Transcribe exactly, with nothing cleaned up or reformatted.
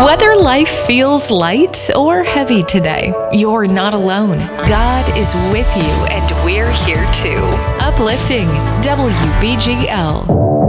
Whether life feels light or heavy today, you're not alone. God is with you, and we're here too. Uplifting W B G L.